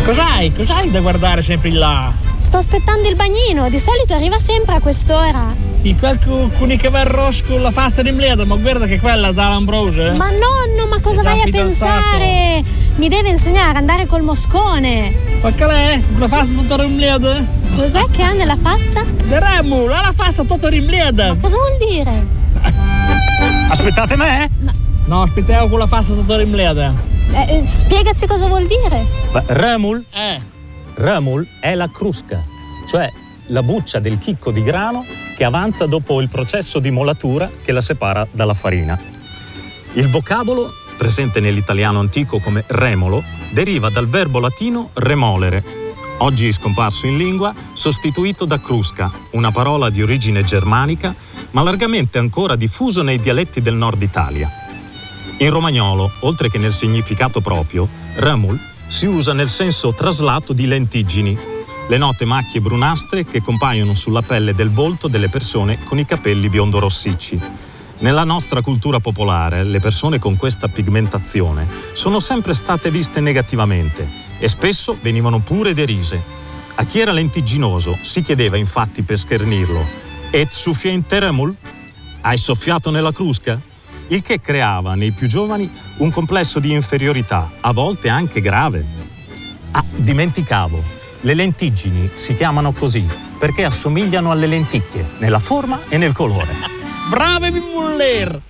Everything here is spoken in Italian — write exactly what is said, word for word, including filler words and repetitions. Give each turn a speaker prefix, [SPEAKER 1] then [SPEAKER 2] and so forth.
[SPEAKER 1] Cos'hai? Cos'hai da guardare sempre in là?
[SPEAKER 2] Sto aspettando il bagnino, di solito arriva sempre a quest'ora.
[SPEAKER 1] E quel cu- con i capelli rossi con la faccia di mledo, ma guarda che quella sta l'ambrose.
[SPEAKER 2] Ma nonno, ma cosa
[SPEAKER 1] È già
[SPEAKER 2] vai a
[SPEAKER 1] fidanzato.
[SPEAKER 2] pensare? Mi deve insegnare ad andare col moscone.
[SPEAKER 1] Ma che è? La faccia tutta rimledo?
[SPEAKER 2] Cos'è che ha nella faccia?
[SPEAKER 1] De Remul, ha la faccia tutta rimledo.
[SPEAKER 2] Cosa vuol dire?
[SPEAKER 3] Aspettate me?
[SPEAKER 2] Ma,
[SPEAKER 1] No, aspettavo con la faccia tutta rimledo.
[SPEAKER 2] eh, eh, spiegaci cosa vuol dire.
[SPEAKER 3] Beh, Remul?
[SPEAKER 1] Eh.
[SPEAKER 3] Remul è la crusca, cioè la buccia del chicco di grano che avanza dopo il processo di molatura che la separa dalla farina. Il vocabolo, presente nell'italiano antico come remolo, deriva dal verbo latino remolere, oggi scomparso in lingua, sostituito da crusca, una parola di origine germanica, ma largamente ancora diffuso nei dialetti del nord Italia. In romagnolo, oltre che nel significato proprio, remul si usa nel senso traslato di lentiggini, le note macchie brunastre che compaiono sulla pelle del volto delle persone con i capelli biondo-rossicci. Nella nostra cultura popolare, le persone con questa pigmentazione sono sempre state viste negativamente e spesso venivano pure derise. A chi era lentigginoso si chiedeva infatti per schernirlo: «Et suffiente remul? Hai soffiato nella crusca?» Il che creava nei più giovani un complesso di inferiorità, a volte anche grave. Ah, dimenticavo. Le lentiggini si chiamano così perché assomigliano alle lenticchie, nella forma e nel colore.
[SPEAKER 1] Brave Muller!